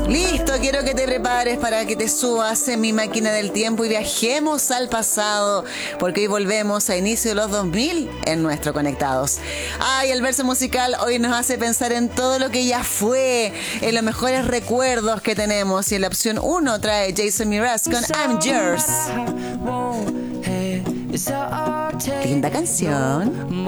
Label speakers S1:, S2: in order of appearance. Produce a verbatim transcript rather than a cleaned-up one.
S1: Listo, quiero que te prepares para que te subas en mi máquina del tiempo y viajemos al pasado, porque hoy volvemos a inicio de los dos mil en nuestro Conectados. Ay, el verso musical hoy nos hace pensar en todo lo que ya fue, en los mejores recuerdos que tenemos, y en la opción uno trae Jason Mraz con I'm Yours. Linda canción.